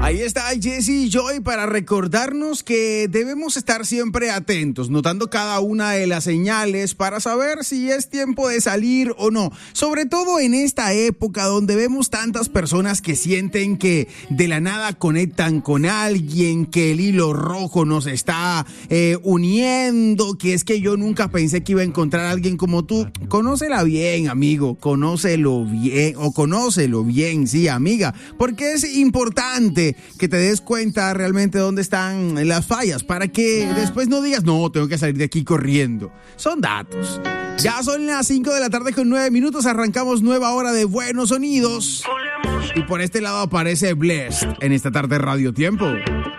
Ahí está Jesse y Joy para recordarnos que debemos estar siempre atentos, notando cada una de las señales para saber si es tiempo de salir o no. Sobre todo en esta época donde vemos tantas personas que sienten que de la nada conectan con alguien, que el hilo rojo nos está uniendo, que es que yo nunca pensé que iba a encontrar a alguien como tú. Conócela bien, amigo, conócelo bien, sí, amiga, porque es importante que te des cuenta realmente dónde están las fallas para que después no digas, no, tengo que salir de aquí corriendo. Son datos. Ya son las 5 de la tarde con 9 minutos, arrancamos nueva hora de Buenos Sonidos. Y por este lado aparece Blessed en esta tarde Radio Tiempo.